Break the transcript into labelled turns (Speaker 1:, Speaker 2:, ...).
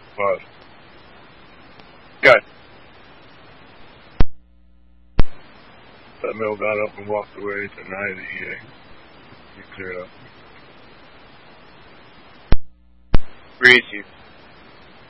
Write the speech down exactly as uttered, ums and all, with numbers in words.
Speaker 1: But, good. That Mill got up and walked away tonight. He, uh, he cleared up.
Speaker 2: Breezy.